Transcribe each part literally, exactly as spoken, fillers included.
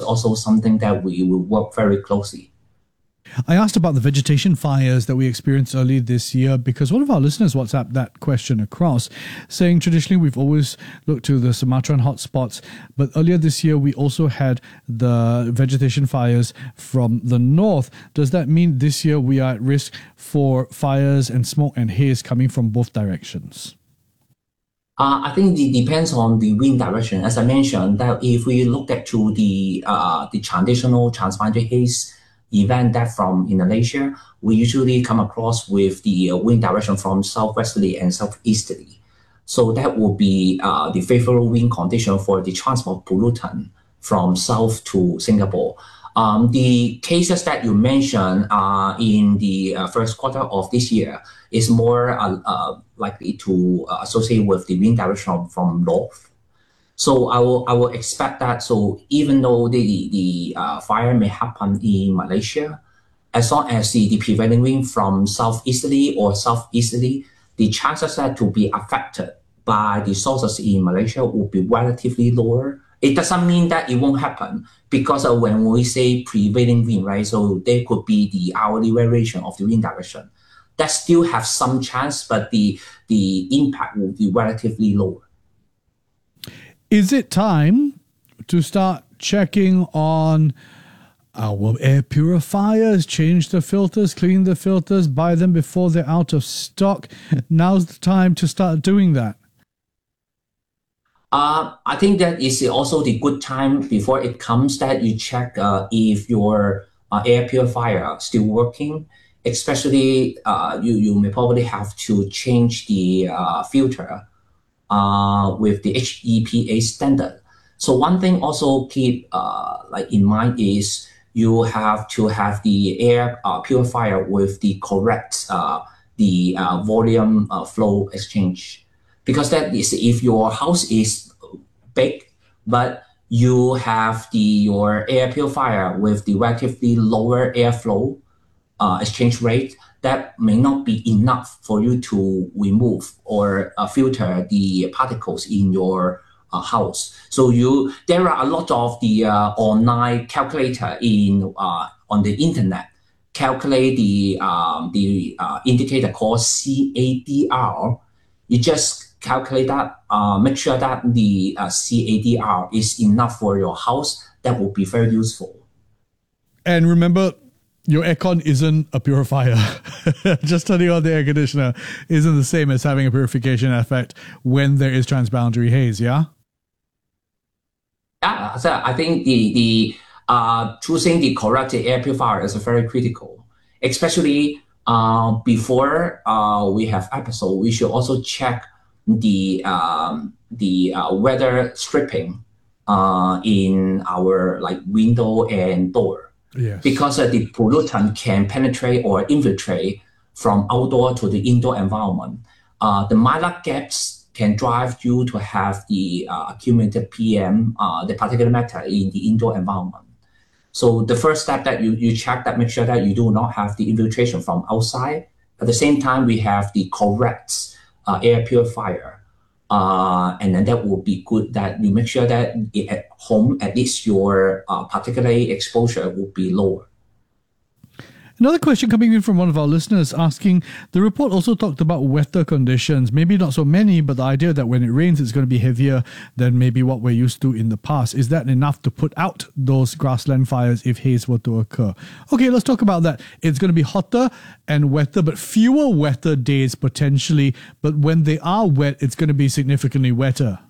also something that we will work very closely. I asked about the vegetation fires that we experienced early this year because one of our listeners WhatsApped that question across, saying traditionally we've always looked to the Sumatran hotspots, but earlier this year we also had the vegetation fires from the north. Does that mean this year we are at risk for fires and smoke and haze coming from both directions? Uh, I think it depends on the wind direction. As I mentioned, that if we look at to the uh, the traditional transboundary haze event that from Indonesia, we usually come across with the uh, wind direction from southwesterly and southeasterly. So that will be uh, the favorable wind condition for the transport pollutant from south to Singapore. Um, the cases that you mentioned uh, in the uh, first quarter of this year is more uh, uh, likely to uh, associate with the wind direction from north. So I will I will expect that. So even though the the uh, fire may happen in Malaysia, as long as the, the prevailing wind from southeasterly or southeasterly, the chances that to be affected by the sources in Malaysia will be relatively lower. It doesn't mean that it won't happen because uh, when we say prevailing wind, right? So there could be the hourly variation of the wind direction. That still have some chance, but the the impact will be relatively lower. Is it time to start checking on our air purifiers, change the filters, clean the filters, buy them before they're out of stock? Now's the time to start doing that. Uh, I think that is also the good time before it comes that you check uh, if your uh, air purifier is still working. Especially, uh, you, you may probably have to change the uh, filter Uh, with the H E P A standard. So one thing also keep uh, like in mind is you have to have the air uh, purifier with the correct uh, the uh, volume uh, flow exchange, because that is if your house is big but you have the your air purifier with the relatively lower airflow uh, exchange rate, that may not be enough for you to remove or uh, filter the particles in your uh, house. So you there are a lot of the uh, online calculator in uh, on the internet calculate the um, the uh, indicator called C A D R. You just calculate that, uh, make sure that the uh, C A D R is enough for your house. That will be very useful. And remember, your aircon isn't a purifier. Just turning on the air conditioner isn't the same as having a purification effect when there is transboundary haze, yeah? Yeah, so I think the, the uh, choosing the correct air purifier is very critical, especially uh, before uh, we have episode. We should also check the um, the uh, weather stripping uh, in our like window and door. Yes. Because uh, the pollutant can penetrate or infiltrate from outdoor to the indoor environment. Uh, the mylar gaps can drive you to have the uh, accumulated P M, uh, the particulate matter in the indoor environment. So the first step that you, you check that, make sure that you do not have the infiltration from outside. At the same time, we have the correct uh, air purifier. Uh, and then that will be good that you make sure that at home, at least your uh, particulate exposure will be lower. Another question coming in from one of our listeners asking, the report also talked about wetter conditions, maybe not so many, but the idea that when it rains, it's going to be heavier than maybe what we're used to in the past. Is that enough to put out those grassland fires if haze were to occur? Okay, let's talk about that. It's going to be hotter and wetter, but fewer wetter days potentially. But when they are wet, it's going to be significantly wetter.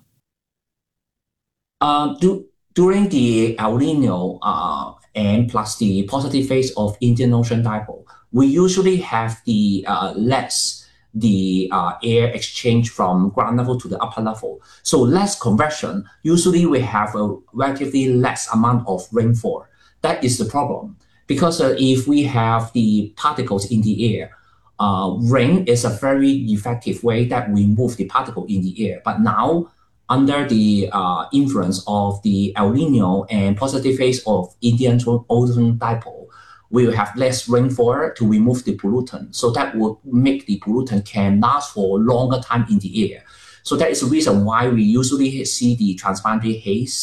Uh, do, during the El Nino uh, and plus the positive phase of Indian Ocean dipole, we usually have the uh, less the uh, air exchange from ground level to the upper level. So less convection, usually we have a relatively less amount of rainfall. That is the problem. Because uh, if we have the particles in the air, uh, rain is a very effective way that we move the particle in the air. But now, under the uh, influence of the El Nino and positive phase of Indian Ocean dipole, we will have less rainfall to remove the pollutant. So that will make the pollutant can last for a longer time in the air. So that is the reason why we usually see the transboundary haze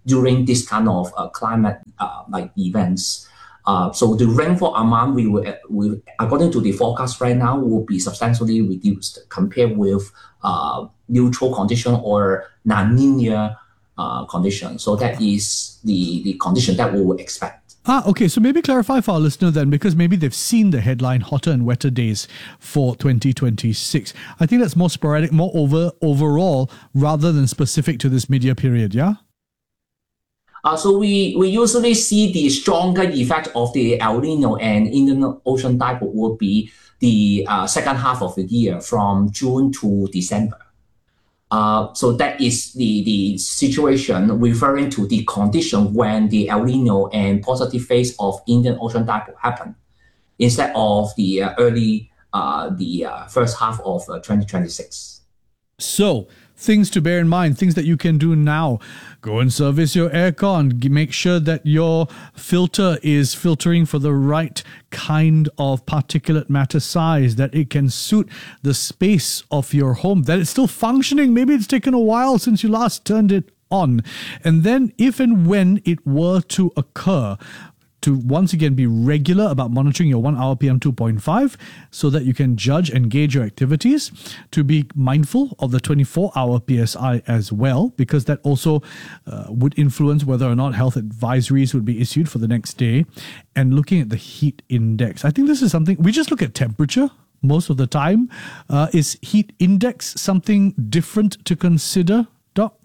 during this kind of uh, climate uh, like events. Uh, so the rainfall amount we will, we, according to the forecast right now, will be substantially reduced compared with uh, neutral condition or La Nina uh, condition. So that is the, the condition that we will expect. Ah, okay. So maybe clarify for our listener then, because maybe they've seen the headline hotter and wetter days for twenty twenty-six. I think that's more sporadic, more over overall rather than specific to this mid-year period, yeah? Uh, so we, we usually see the stronger effect of the El Nino and Indian Ocean Dipole will be the uh, second half of the year from June to December. Uh, so that is the, the situation referring to the condition when the El Nino and positive phase of Indian Ocean Dipole happen instead of the uh, early, uh, the uh, first half of uh, twenty twenty-six. So, things to bear in mind, things that you can do now. Go and service your aircon. Make sure that your filter is filtering for the right kind of particulate matter size, that it can suit the space of your home, that it's still functioning. Maybe it's taken a while since you last turned it on. And then if and when it were to occur, to once again be regular about monitoring your one hour P M two point five so that you can judge and gauge your activities, to be mindful of the twenty-four hour P S I as well, because that also uh, would influence whether or not health advisories would be issued for the next day, and looking at the heat index. I think this is something, we just look at temperature most of the time. Uh, is heat index something different to consider, Doc?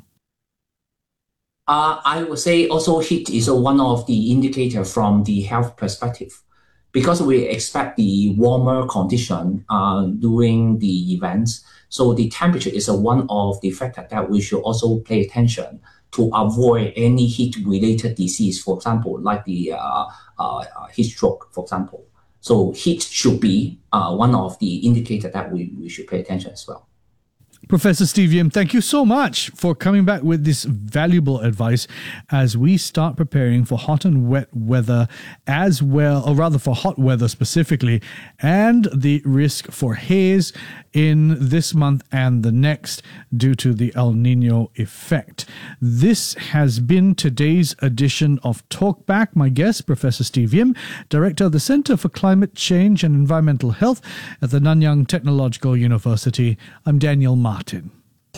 Uh, I would say also heat is one of the indicators from the health perspective, because we expect the warmer condition uh, during the events. So the temperature is a one of the factors that we should also pay attention to avoid any heat-related disease, for example, like the uh, uh, heat stroke, for example. So heat should be uh, one of the indicators that we, we should pay attention as well. Professor Steve Yim, thank you so much for coming back with this valuable advice as we start preparing for hot and wet weather as well, or rather for hot weather specifically, and the risk for haze in this month and the next due to the El Nino effect. This has been today's edition of Talkback. My guest, Professor Steve Yim, Director of the Center for Climate Change and Environmental Health at the Nanyang Technological University. I'm Daniel Martin.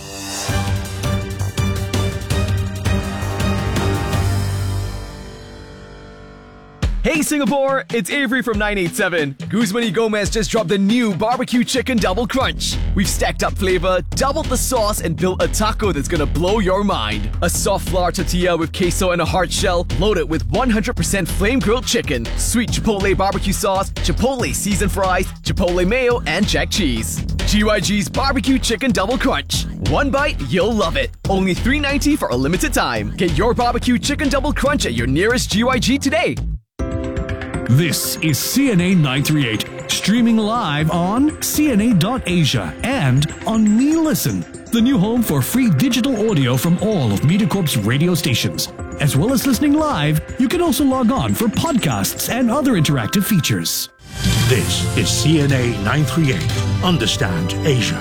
Hey Singapore, it's Avery from nine eight seven. Guzman y Gomez just dropped the new barbecue chicken double crunch. We've stacked up flavor, doubled the sauce, and built a taco that's gonna blow your mind. A soft flour tortilla with queso and a hard shell, loaded with one hundred percent flame-grilled chicken, sweet chipotle barbecue sauce, chipotle seasoned fries, chipotle mayo, and jack cheese. G Y G's barbecue chicken double crunch. One bite, you'll love it. Only three ninety for a limited time. Get your barbecue chicken double crunch at your nearest G Y G today. This is C N A nine three eight, streaming live on C N A dot Asia and on MeListen, the new home for free digital audio from all of MediaCorp's radio stations. As well as listening live, you can also log on for podcasts and other interactive features. This is C N A nine three eight, Understand Asia.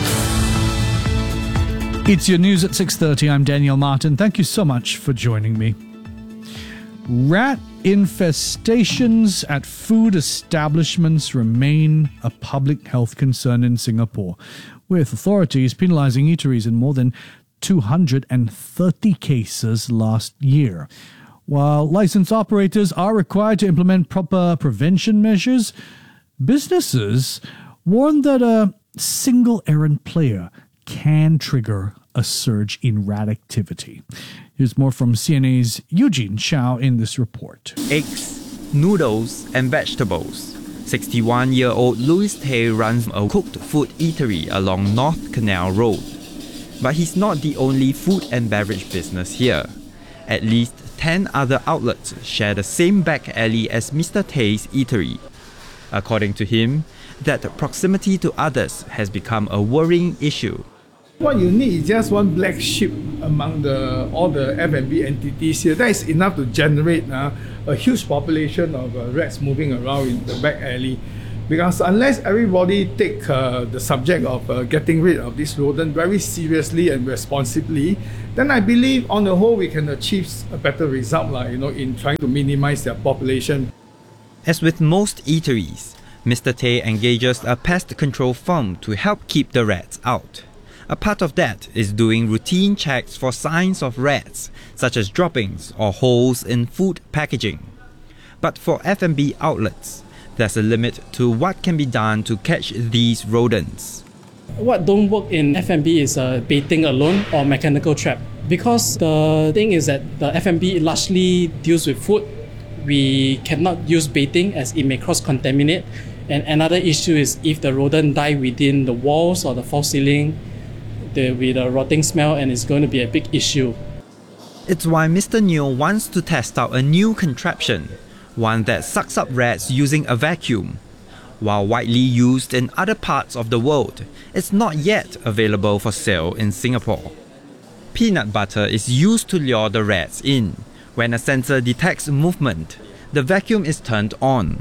It's your news at six thirty. I'm Daniel Martin. Thank you so much for joining me. Rat infestations at food establishments remain a public health concern in Singapore, with authorities penalising eateries in more than two hundred thirty cases last year. While licensed operators are required to implement proper prevention measures, businesses warn that a single errant player can trigger a surge in rat activity. Here's more from C N A's Eugene Chow in this report. Eggs, noodles, and vegetables. sixty-one-year-old Louis Tay runs a cooked food eatery along North Canal Road. But he's not the only food and beverage business here. At least ten other outlets share the same back alley as Mister Tay's eatery. According to him, that proximity to others has become a worrying issue. What you need is just one black sheep among the all the F and B entities here. That is enough to generate uh, a huge population of uh, rats moving around in the back alley. Because unless everybody take uh, the subject of uh, getting rid of this rodent very seriously and responsibly, then I believe on the whole we can achieve a better result, like, you know, in trying to minimize their population. As with most eateries, Mister Tay engages a pest control firm to help keep the rats out. A part of that is doing routine checks for signs of rats, such as droppings or holes in food packaging. But for F and B outlets, there's a limit to what can be done to catch these rodents. What don't work in F and B is uh, baiting alone or mechanical trap. Because the thing is that the F and B largely deals with food, we cannot use baiting as it may cross-contaminate. And another issue is if the rodent die within the walls or the false ceiling, there will be the rotting smell and it's going to be a big issue. It's why Mister Neo wants to test out a new contraption, one that sucks up rats using a vacuum. While widely used in other parts of the world, it's not yet available for sale in Singapore. Peanut butter is used to lure the rats in. When a sensor detects movement, the vacuum is turned on,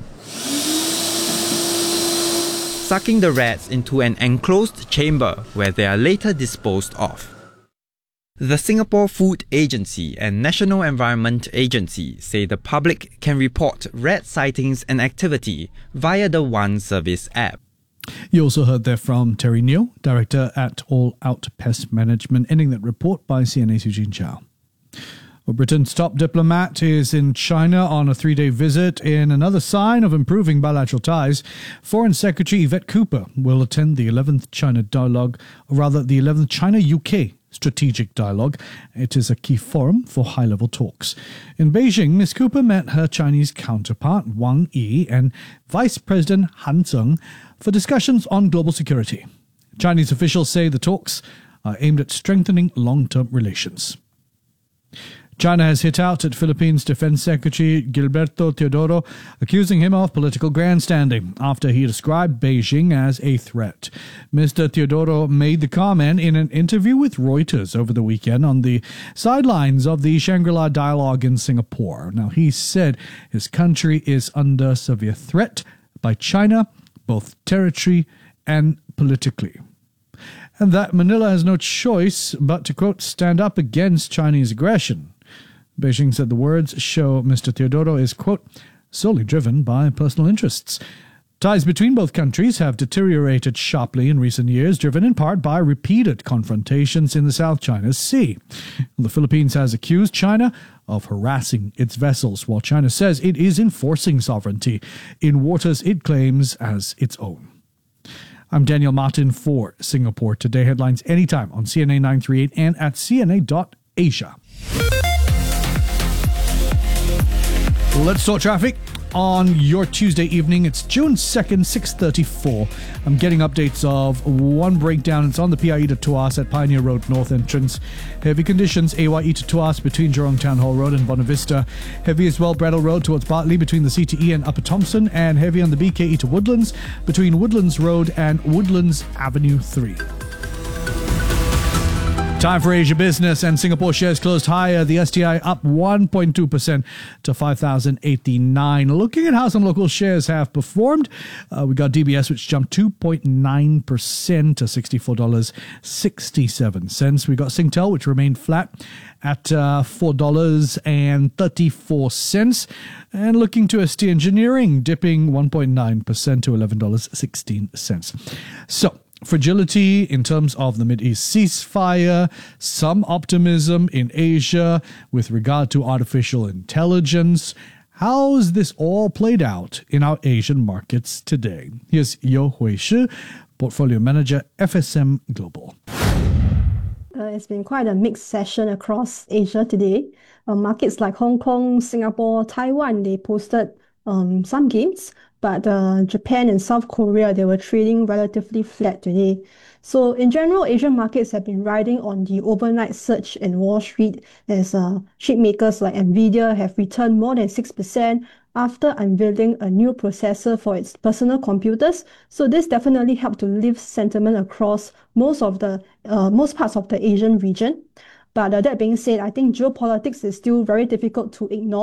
sucking the rats into an enclosed chamber where they are later disposed of. The Singapore Food Agency and National Environment Agency say the public can report rat sightings and activity via the One Service app. You also heard there from Terry Neo, Director at All Out Pest Management, ending that report by C N A's Eugene Chow. Well, Britain's top diplomat is in China on a three-day visit. In another sign of improving bilateral ties, Foreign Secretary Yvette Cooper will attend the eleventh China Dialogue, or rather the eleventh China-U K Strategic Dialogue. It is a key forum for high-level talks. In Beijing, Miz Cooper met her Chinese counterpart Wang Yi and Vice President Han Zheng for discussions on global security. Chinese officials say the talks are aimed at strengthening long-term relations. China has hit out at Philippines Defense Secretary Gilberto Teodoro, accusing him of political grandstanding after he described Beijing as a threat. Mister Teodoro made the comment in an interview with Reuters over the weekend on the sidelines of the Shangri-La Dialogue in Singapore. Now, he said his country is under severe threat by China, both territory and politically, and that Manila has no choice but to, quote, stand up against Chinese aggression. Beijing said the words show Mister Teodoro is, quote, solely driven by personal interests. Ties between both countries have deteriorated sharply in recent years, driven in part by repeated confrontations in the South China Sea. The Philippines has accused China of harassing its vessels, while China says it is enforcing sovereignty in waters it claims as its own. I'm Daniel Martin for Singapore Today. Headlines anytime on C N A nine thirty-eight and at C N A dot Asia. Let's talk traffic on your Tuesday evening. It's June second, six thirty-four. I'm getting updates of one breakdown. It's on the P I E to Tuas at Pioneer Road North entrance. Heavy conditions, A Y E to Tuas between Jurong Town Hall Road and Bonavista. Heavy as well, Brattle Road towards Bartley between the C T E and Upper Thompson. And heavy on the B K E to Woodlands between Woodlands Road and Woodlands Avenue three. Time for Asia Business, and Singapore shares closed higher. The S T I up one point two percent to five thousand eighty-nine. Looking at how some local shares have performed, uh, we got D B S, which jumped two point nine percent to sixty-four dollars and sixty-seven cents. We got Singtel, which remained flat at uh, four dollars and thirty-four cents. And looking to S T Engineering, dipping one point nine percent to eleven dollars and sixteen cents. So, fragility in terms of the Mideast ceasefire, some optimism in Asia with regard to artificial intelligence. How's this all played out in our Asian markets today? Here's Yo Hui Shi, Portfolio Manager, F S M Global. Uh, it's been quite a mixed session across Asia today. Uh, markets like Hong Kong, Singapore, Taiwan, they posted um, some gains. But uh, Japan and South Korea, they were trading relatively flat today. So in general, Asian markets have been riding on the overnight surge in Wall Street as uh, chip makers like Nvidia have returned more than six percent after unveiling a new processor for its personal computers. So this definitely helped to lift sentiment across most of the uh, most parts of the Asian region. But uh, that being said, I think geopolitics is still very difficult to ignore.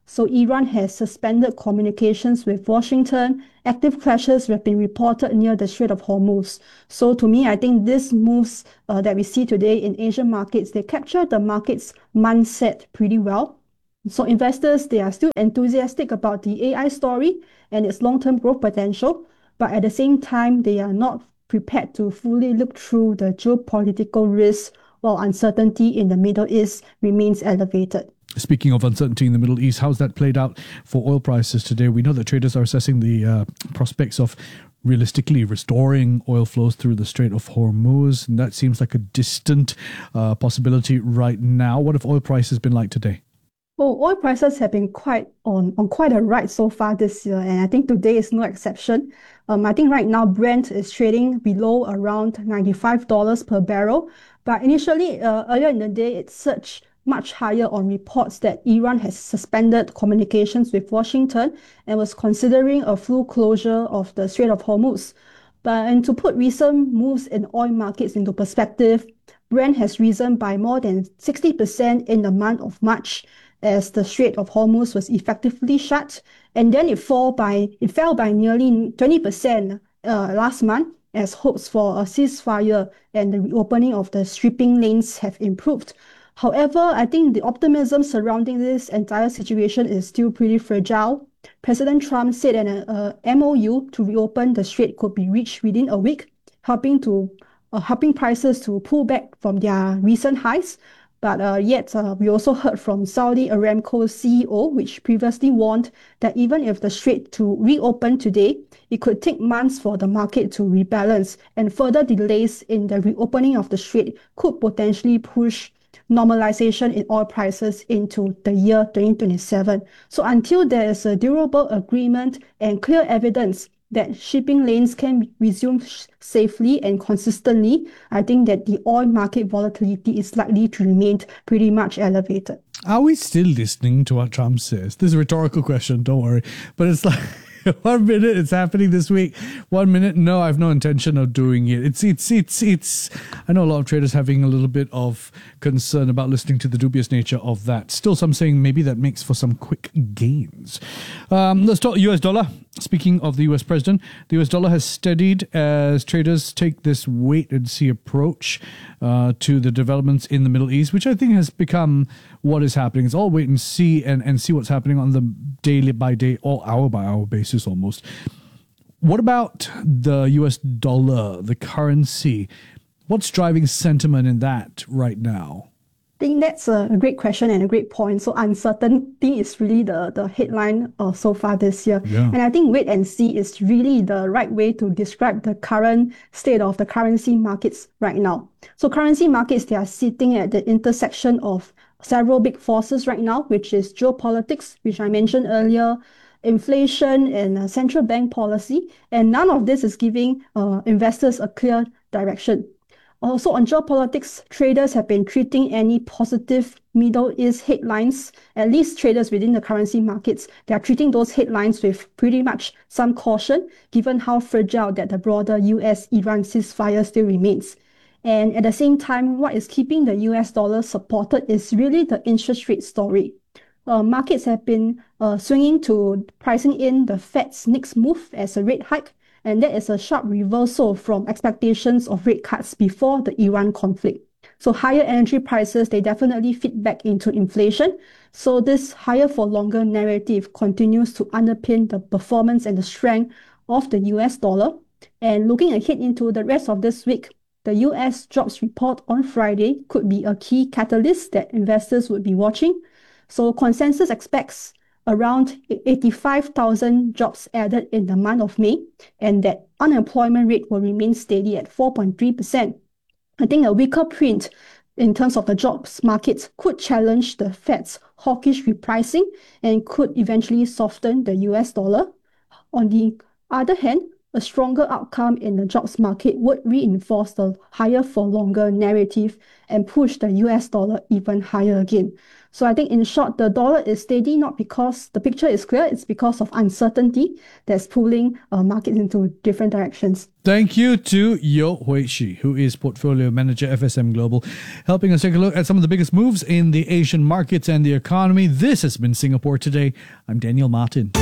So Iran has suspended communications with Washington. Active clashes have been reported near the Strait of Hormuz. So to me, I think these moves uh, that we see today in Asian markets, they capture the market's mindset pretty well. So investors, they are still enthusiastic about the A I story and its long-term growth potential, but at the same time, they are not prepared to fully look through the geopolitical risks while uncertainty in the Middle East remains elevated. Speaking of uncertainty in the Middle East, how's that played out for oil prices today? We know that traders are assessing the uh, prospects of realistically restoring oil flows through the Strait of Hormuz, and that seems like a distant uh, possibility right now. What have oil prices been like today? Well, oil prices have been quite on, on quite a ride so far this year, and I think today is no exception. Um, I think right now Brent is trading below around ninety-five dollars per barrel, but initially uh, earlier in the day it surged much higher on reports that Iran has suspended communications with Washington and was considering a full closure of the Strait of Hormuz. But and to put recent moves in oil markets into perspective, Brent has risen by more than sixty percent in the month of March as the Strait of Hormuz was effectively shut, and then it fall by it fell by nearly twenty percent uh, last month as hopes for a ceasefire and the reopening of the shipping lanes have improved. However, I think the optimism surrounding this entire situation is still pretty fragile. President Trump said an uh, M O U to reopen the strait could be reached within a week, helping to uh, helping prices to pull back from their recent highs. But uh, yet, uh, we also heard from Saudi Aramco's C E O, which previously warned that even if the strait to reopen today, it could take months for the market to rebalance, and further delays in the reopening of the strait could potentially push normalization in oil prices into the year twenty twenty-seven. So until there is a durable agreement and clear evidence that shipping lanes can resume sh- safely and consistently, I think that the oil market volatility is likely to remain pretty much elevated. Are we still listening to what Trump says? This is a rhetorical question, don't worry. But it's like, one minute it's happening this week, one minute, no, I have no intention of doing it. It's, it's, it's, it's, I know a lot of traders having a little bit of concern about listening to the dubious nature of that. Still, some saying maybe that makes for some quick gains. Um, let's talk U S dollar. Speaking of the U S president, the U S dollar has steadied as traders take this wait and see approach uh, to the developments in the Middle East, which I think has become what is happening. It's all wait and see and, and see what's happening on the daily by day or hour by hour basis almost. What about the U S dollar, the currency? What's driving sentiment in that right now? I think that's a great question and a great point. So uncertainty is really the, the headline uh, so far this year. Yeah. And I think wait and see is really the right way to describe the current state of the currency markets right now. So currency markets, they are sitting at the intersection of several big forces right now, which is geopolitics, which I mentioned earlier, inflation and uh, central bank policy. And none of this is giving uh, investors a clear direction. Also on geopolitics, traders have been treating any positive Middle East headlines, at least traders within the currency markets, they are treating those headlines with pretty much some caution, given how fragile that the broader U S Iran ceasefire still remains. And at the same time, what is keeping the U S dollar supported is really the interest rate story. Uh, markets have been uh, swinging to pricing in the Fed's next move as a rate hike, and that is a sharp reversal from expectations of rate cuts before the Iran conflict. So higher energy prices, they definitely feed back into inflation. So this higher for longer narrative continues to underpin the performance and the strength of the U S dollar. And looking ahead into the rest of this week, the U S jobs report on Friday could be a key catalyst that investors would be watching. So consensus expects around eighty-five thousand jobs added in the month of May, and that unemployment rate will remain steady at four point three percent. I think a weaker print in terms of the jobs market could challenge the Fed's hawkish repricing and could eventually soften the U S dollar. On the other hand, a stronger outcome in the jobs market would reinforce the higher for longer narrative and push the U S dollar even higher again. So I think in short, the dollar is steady not because the picture is clear, it's because of uncertainty that's pulling uh, markets into different directions. Thank you to Yo Hui Shi, who is Portfolio Manager F S M Global, helping us take a look at some of the biggest moves in the Asian markets and the economy. This has been Singapore Today. I'm Daniel Martin.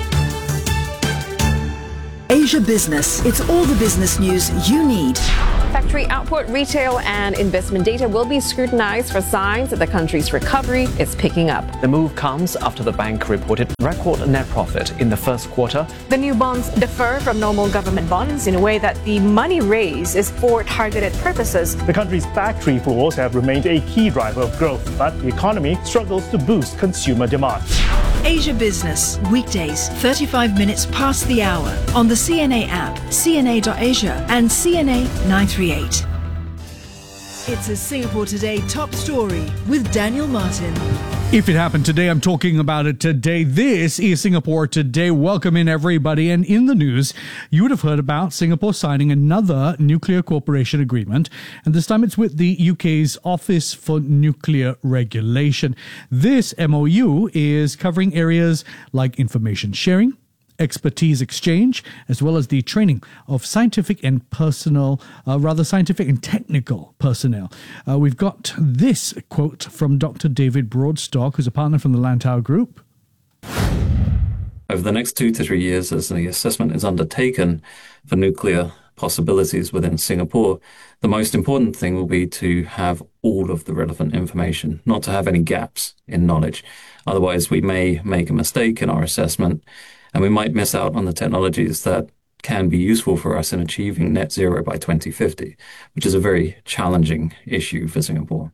Asia Business. It's all the business news you need. Factory output, retail and investment data will be scrutinized for signs that the country's recovery is picking up. The move comes after the bank reported record net profit in the first quarter. The new bonds differ from normal government bonds in a way that the money raised is for targeted purposes. The country's factory floors have remained a key driver of growth, but the economy struggles to boost consumer demand. Asia Business, weekdays, thirty-five minutes past the hour on the C N A app, C N A dot Asia and C N A nine three eight. It's a Singapore Today top story with Daniel Martin. If it happened today, I'm talking about it today. This is Singapore Today. Welcome in, everybody. And in the news, you would have heard about Singapore signing another nuclear cooperation agreement. And this time it's with the U K's Office for Nuclear Regulation. This M O U is covering areas like information sharing, expertise exchange, as well as the training of scientific and personal, uh, rather scientific and technical personnel. Uh, we've got this quote from Doctor David Broadstock, who's a partner from the Lantau Group. Over the next two to three years, as the assessment is undertaken for nuclear possibilities within Singapore, the most important thing will be to have all of the relevant information, not to have any gaps in knowledge. Otherwise, we may make a mistake in our assessment, and we might miss out on the technologies that can be useful for us in achieving net zero by twenty fifty, which is a very challenging issue for Singapore.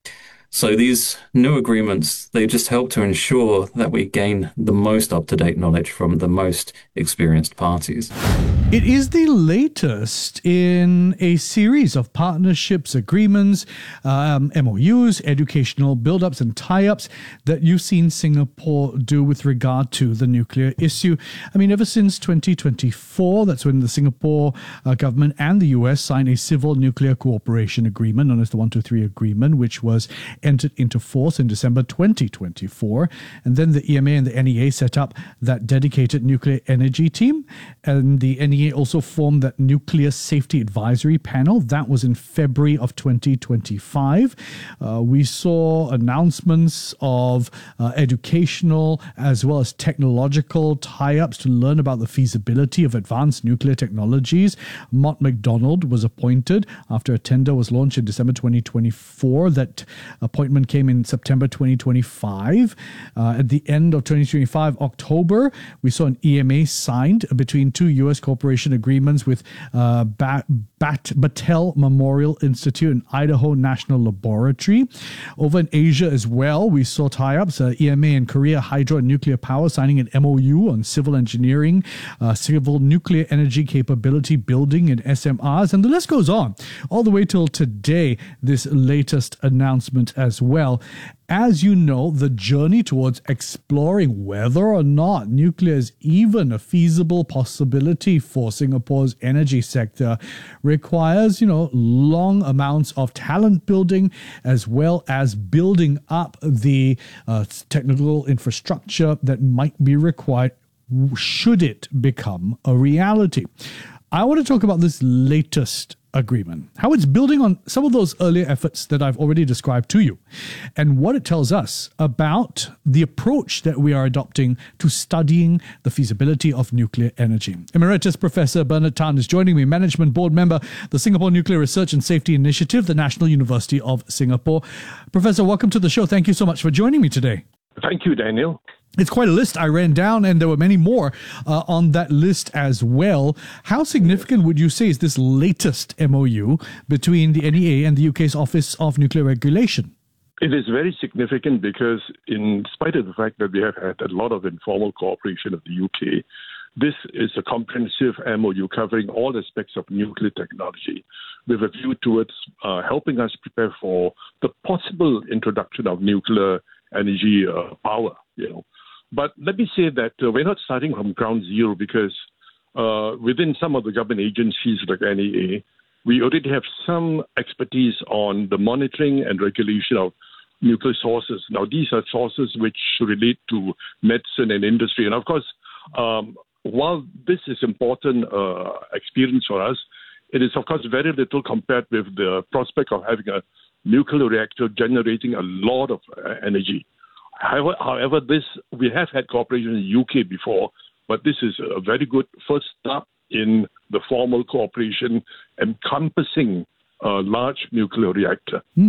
So these new agreements, they just help to ensure that we gain the most up-to-date knowledge from the most experienced parties. It is the latest in a series of partnerships, agreements, um, M O Us, educational build-ups and tie-ups that you've seen Singapore do with regard to the nuclear issue. I mean, ever since twenty twenty-four, that's when the Singapore uh, government and the U S signed a civil nuclear cooperation agreement, known as the one two three agreement, which was entered into force in December twenty twenty-four. And then the E M A and the N E A set up that dedicated nuclear energy team. And the N E A also formed that nuclear safety advisory panel. That was in February of twenty twenty-five. Uh, we saw announcements of uh, educational as well as technological tie-ups to learn about the feasibility of advanced nuclear technologies. Mott MacDonald was appointed after a tender was launched in December twenty twenty-four. That appointment came in September twenty twenty-five. Uh, at the end of twenty twenty-five, October, we saw an E M A signed between two U S cooperation agreements with uh, Bat, Bat, Battelle Memorial Institute and Idaho National Laboratory. Over in Asia as well, we saw tie-ups, uh, E M A and Korea Hydro and Nuclear Power signing an M O U on civil engineering, uh, civil nuclear energy capability building and S M Rs, and the list goes on all the way till today, this latest announcement as well. As you know, the journey towards exploring whether or not nuclear is even a feasible possibility for Singapore's energy sector requires, you know, long amounts of talent building as well as building up the uh, technical infrastructure that might be required should it become a reality. I want to talk about this latest agreement, how it's building on some of those earlier efforts that I've already described to you, and what it tells us about the approach that we are adopting to studying the feasibility of nuclear energy. Emeritus Professor Bernard Tan is joining me, Management Board Member, the Singapore Nuclear Research and Safety Initiative, the National University of Singapore. Professor, welcome to the show. Thank you so much for joining me today. Thank you, Daniel. It's quite a list I ran down, and there were many more uh, on that list as well. How significant would you say is this latest M O U between the N E A and the U K's Office of Nuclear Regulation? It is very significant because in spite of the fact that we have had a lot of informal cooperation with the U K, this is a comprehensive M O U covering all aspects of nuclear technology with a view towards uh, helping us prepare for the possible introduction of nuclear energy uh, power, you know. But let me say that uh, we're not starting from ground zero because uh, within some of the government agencies like N E A, we already have some expertise on the monitoring and regulation of nuclear sources. Now, these are sources which relate to medicine and industry. And of course, um, while this is important uh, experience for us, it is, of course, very little compared with the prospect of having a nuclear reactor generating a lot of uh, energy. However, however, this we have had cooperation in the U K before, but this is a very good first step in the formal cooperation encompassing a large nuclear reactor. Hmm.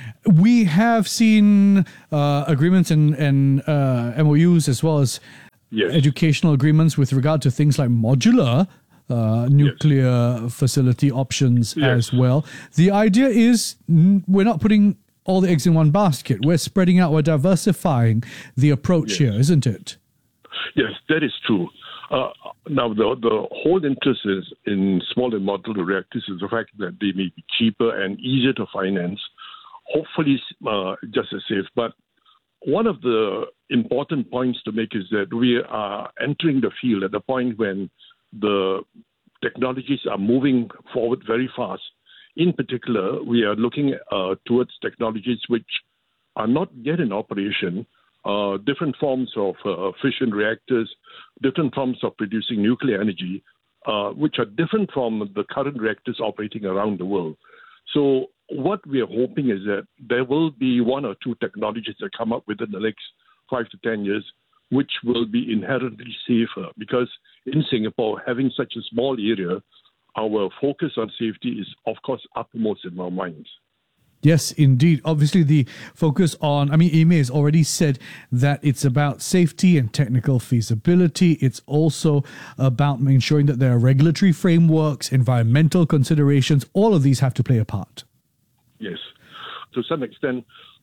We have seen uh, agreements and, and uh, M O Us as well as yes. educational agreements with regard to things like modular uh, nuclear yes. facility options yes. as well. The idea is n- we're not putting all the eggs in one basket. We're spreading out, we're diversifying the approach yes. here, isn't it? Yes, that is true. Uh, now, the, the whole interest is in small and modular reactors is the fact that they may be cheaper and easier to finance, hopefully uh, just as safe. But one of the important points to make is that we are entering the field at a point when the technologies are moving forward very fast. In particular, we are looking uh, towards technologies which are not yet in operation, uh, different forms of uh, fission reactors, different forms of producing nuclear energy, uh, which are different from the current reactors operating around the world. So what we are hoping is that there will be one or two technologies that come up within the next five to ten years, which will be inherently safer. Because in Singapore, having such a small area, our focus on safety is, of course, uppermost in our minds. Yes, indeed. Obviously, the focus on, I mean, E M A has already said that it's about safety and technical feasibility. It's also about ensuring that there are regulatory frameworks, environmental considerations. All of these have to play a part. Yes. To some extent,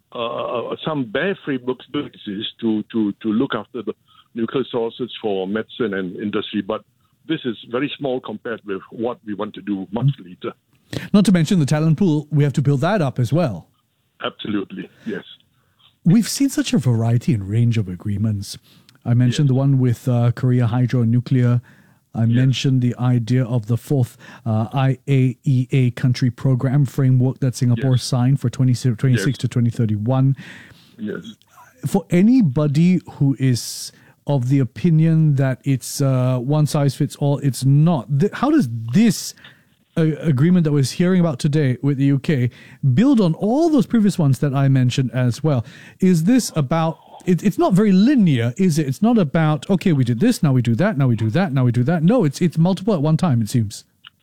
uh, some bare frameworks do exist to, to, to look after the nuclear sources for medicine and industry, but this is very small compared with what we want to do much mm-hmm. later. Not to mention the talent pool, we have to build that up as well. Absolutely, yes. We've seen such a variety and range of agreements. I mentioned yes. the one with uh, Korea Hydro and Nuclear. I yes. mentioned the idea of the fourth uh, I A E A country program framework that Singapore yes. signed for twenty twenty-six yes. to twenty thirty-one. Yes. For anybody who is of the opinion that it's uh, one size fits all, it's not. Th- how does this uh, agreement that we're hearing about today with the U K build on all those previous ones that I mentioned as well? Is this about, it, it's not very linear, is it? It's not about, okay, we did this, now we do that, now we do that, now we do that. No, it's it's multiple at one time, it seems.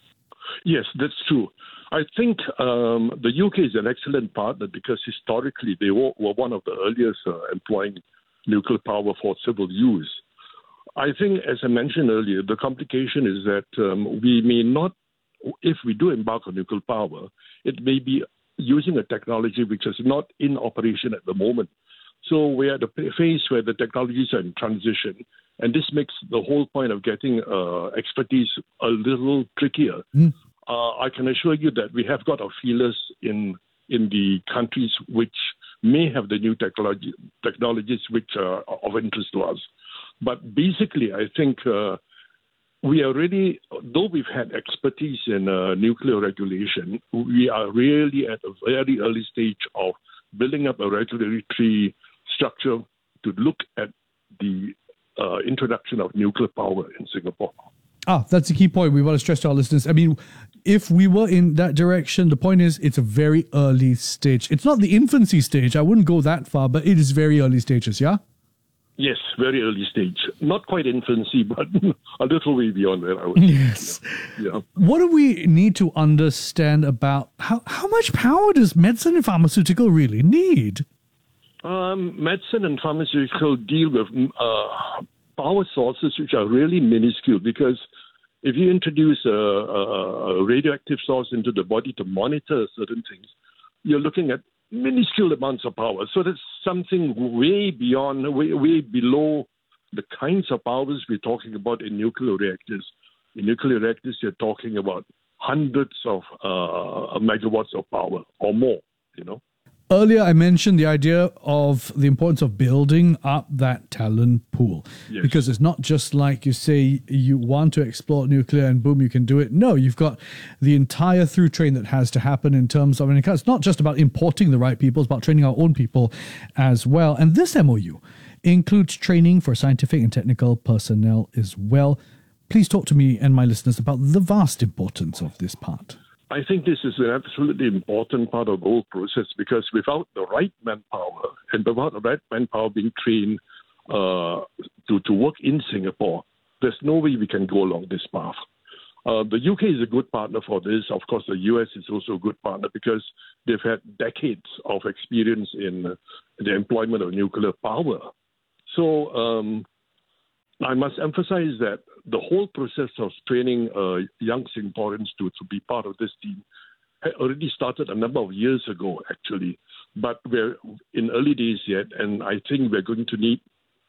Yes, that's true. I think um, the U K is an excellent partner because historically they were, were one of the earliest uh, employing nuclear power for civil use. I think, as I mentioned earlier, the complication is that um, we may not, if we do embark on nuclear power, it may be using a technology which is not in operation at the moment. So we're at a phase where the technologies are in transition, and this makes the whole point of getting uh, expertise a little trickier. Mm. Uh, I can assure you that we have got our feelers in in the countries which may have the new technology, technologies which are of interest to us. But basically, I think uh, we are really, though we've had expertise in uh, nuclear regulation, we are really at a very early stage of building up a regulatory structure to look at the uh, introduction of nuclear power in Singapore. Ah, that's the key point we want to stress to our listeners. I mean, if we were in that direction, the point is it's a very early stage. It's not the infancy stage. I wouldn't go that far, but it is very early stages, yeah? Yes, very early stage. Not quite infancy, but a little way beyond that, I would Yes. Yeah. yeah. What do we need to understand about how, how much power does medicine and pharmaceutical really need? Um, medicine and pharmaceutical deal with uh, power sources which are really minuscule, because if you introduce a, a, a radioactive source into the body to monitor certain things, you're looking at minuscule amounts of power. So that's something way beyond, way, way below the kinds of powers we're talking about in nuclear reactors. In nuclear reactors, you're talking about hundreds of uh, megawatts of power or more, you know. Earlier, I mentioned the idea of the importance of building up that talent pool. Yes. Because it's not just like you say you want to explore nuclear and boom, you can do it. No, you've got the entire through train that has to happen in terms of, I mean, it's not just about importing the right people, it's about training our own people as well. And this M O U includes training for scientific and technical personnel as well. Please talk to me and my listeners about the vast importance of this part. I think this is an absolutely important part of the whole process, because without the right manpower and without the right manpower being trained uh, to, to work in Singapore, there's no way we can go along this path. Uh, the U K is a good partner for this. Of course, the U S is also a good partner because they've had decades of experience in uh, the employment of nuclear power. So um, I must emphasize that the whole process of training uh, young Singaporeans to, to be part of this team had already started a number of years ago, actually. But we're in early days yet, and I think we're going to need,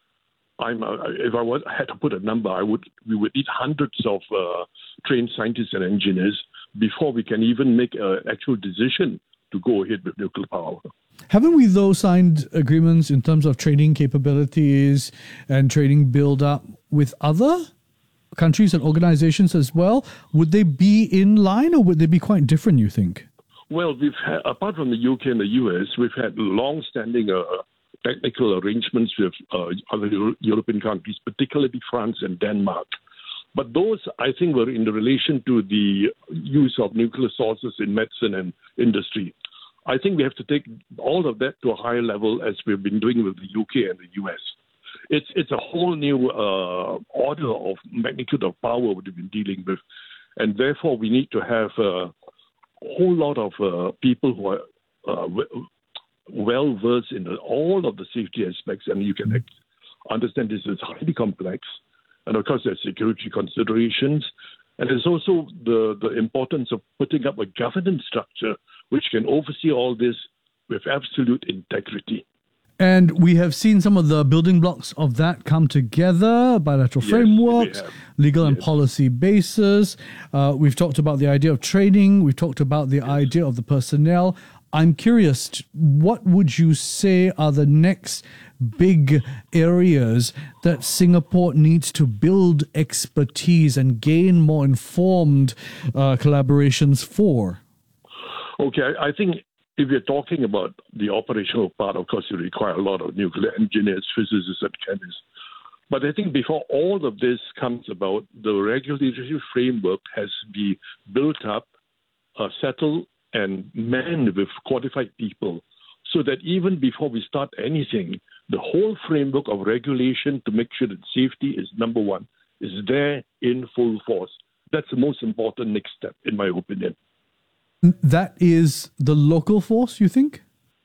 I'm, uh, if I was, had to put a number, I would we would need hundreds of uh, trained scientists and engineers before we can even make an actual decision to go ahead with nuclear power. Haven't we, though, signed agreements in terms of training capabilities and training build-up with other countries and organizations as well? Would they be in line or would they be quite different, you think? Well, we've had, apart from the U K and the U S, we've had long-standing uh, technical arrangements with uh, other Euro- European countries, particularly France and Denmark. But those, I think, were in relation to the use of nuclear sources in medicine and industry. I think we have to take all of that to a higher level, as we've been doing with the U K and the U S. It's it's a whole new uh, order of magnitude of power we've been dealing with, and therefore we need to have a whole lot of uh, people who are uh, w- well versed in all of the safety aspects, and you can understand this is highly complex, and of course there's security considerations, and there's also the the importance of putting up a governance structure which can oversee all this with absolute integrity. And we have seen some of the building blocks of that come together, bilateral Yes, frameworks, we have. legal and policy basis. Uh, we've talked about the idea of training. We've talked about the idea of the personnel. I'm curious, what would you say are the next big areas that Singapore needs to build expertise and gain more informed uh, collaborations for? Okay, I I think if you're talking about the operational part, of course, you require a lot of nuclear engineers, physicists, and chemists. But I think before all of this comes about, the regulatory framework has to be built up, uh, settled, and manned with qualified people, so that even before we start anything, the whole framework of regulation to make sure that safety is number one is there in full force. That's the most important next step, in my opinion. That is the local force, you think?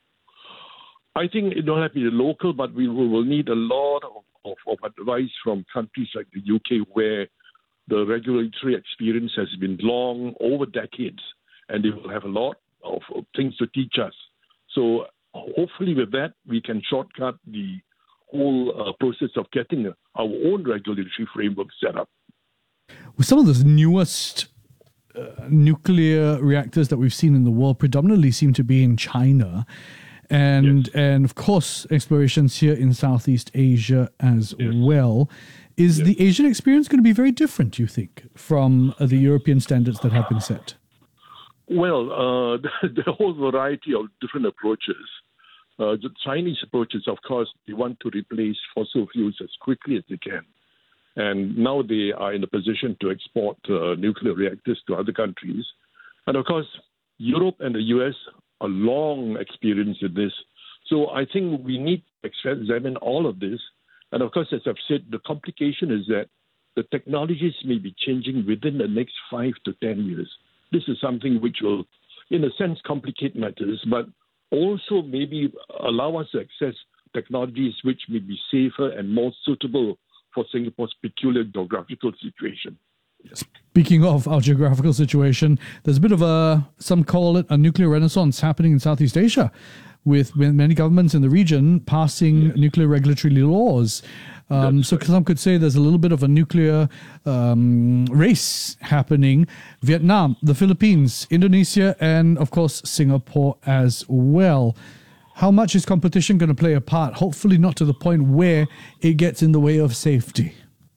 I think it don't have to be local, but we will, will need a lot of, of, of advice from countries like the U K, where the regulatory experience has been long, over decades, and they will have a lot of, of things to teach us. So hopefully with that, we can shortcut the whole uh, process of getting a, our own regulatory framework set up. With some of the newest uh, nuclear reactors that we've seen in the world predominantly seem to be in China. And yes. and of course, explorations here in Southeast Asia as yes. well. Is yes. the Asian experience going to be very different, you think, from uh, the European standards that have been set? Well, uh, the, the whole variety of different approaches. Uh, the Chinese approaches, of course, they want to replace fossil fuels as quickly as they can. And now they are in a position to export uh, nuclear reactors to other countries. And of course, Europe and the U S are long experienced in this. So I think we need to examine all of this. And of course, as I've said, the complication is that the technologies may be changing within the next five to ten years. This is something which will, in a sense, complicate matters, but also maybe allow us to access technologies which may be safer and more suitable for Singapore's peculiar geographical situation. Speaking of our geographical situation, there's a bit of a, some call it a nuclear renaissance happening in Southeast Asia, with many governments in the region passing yes. nuclear regulatory laws. Um, so right. some could say there's a little bit of a nuclear um, race happening. Vietnam, the Philippines, Indonesia, and of course Singapore as well. how much is competition going to play a part? Hopefully not to the point where it gets in the way of safety.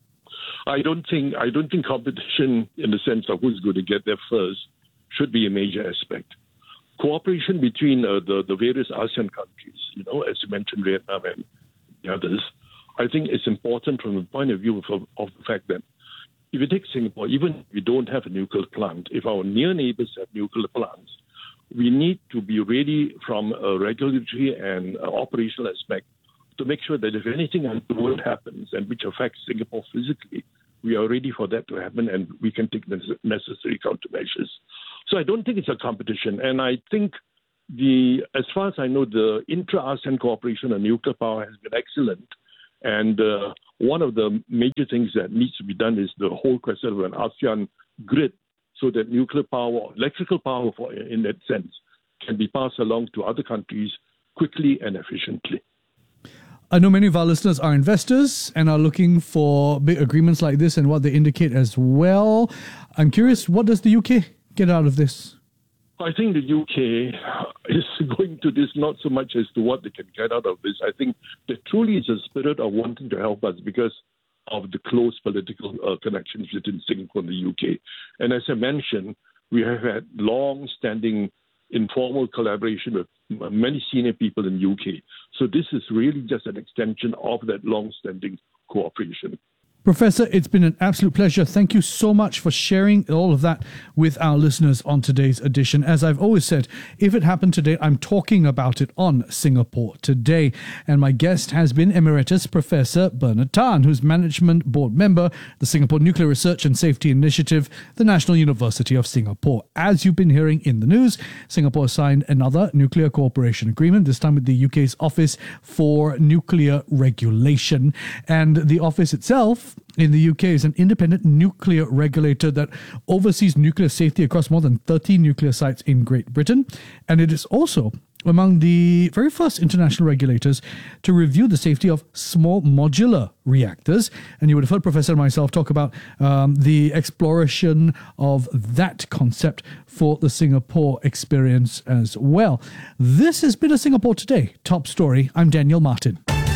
I don't think I don't think competition in the sense of who's going to get there first should be a major aspect. Cooperation between uh, the, the various ASEAN countries, you know, as you mentioned, Vietnam and the others, I think it's important from the point of view of, of the fact that if you take Singapore, even if we don't have a nuclear plant, if our near neighbors have nuclear plants, we need to be ready from a regulatory and uh, operational aspect to make sure that if anything untoward happens and which affects Singapore physically, we are ready for that to happen and we can take the necessary countermeasures. So I don't think it's a competition. And I think the, as far as I know, the intra-ASEAN cooperation on nuclear power has been excellent. And uh, one of the major things that needs to be done is the whole question of an ASEAN grid so that nuclear power, electrical power for, in that sense, can be passed along to other countries quickly and efficiently. I know many of our listeners are investors and are looking for big agreements like this and what they indicate as well. I'm curious, what does the U K get out of this? I think the U K is going to this not so much as to what they can get out of this. I think there truly is a spirit of wanting to help us because of the close political uh, connections between Singapore and the U K. And as I mentioned, we have had long-standing informal collaboration with many senior people in the U K. So this is really just an extension of that long-standing cooperation. Professor, it's been an absolute pleasure. Thank you so much for sharing all of that with our listeners on today's edition. As I've always said, if it happened today, I'm talking about it on Singapore Today. And my guest has been Emeritus Professor Bernard Tan, who's Management Board Member, the Singapore Nuclear Research and Safety Initiative, the National University of Singapore. As you've been hearing in the news, Singapore signed another nuclear cooperation agreement, this time with the U K's Office for Nuclear Regulation. And the office itself in the U K is an independent nuclear regulator that oversees nuclear safety across more than thirty nuclear sites in Great Britain. And it is also among the very first international regulators to review the safety of small modular reactors. And you would have heard Professor and myself talk about um, the exploration of that concept for the Singapore experience as well. This has been a Singapore Today top story. I'm Daniel Martin.